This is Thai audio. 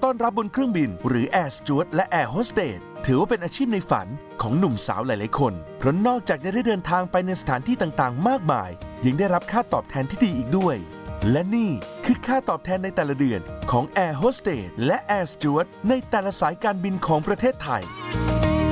ต้อนรับบนเครื่องบินหรือแอร์สจ๊วตและแอร์โฮสเตสถือว่าเป็นอาชีพในฝันของหนุ่มสาวหลายๆคนเพราะนอกจากจะได้เดินทางไปในสถานที่ต่างๆมากมายยังได้รับค่าตอบแทนที่ดีอีกด้วยและนี่คือค่าตอบแทนในแต่ละเดือนของแอร์โฮสเตสและแอร์สจ๊วตในแต่ละสายการบินของประเทศไทย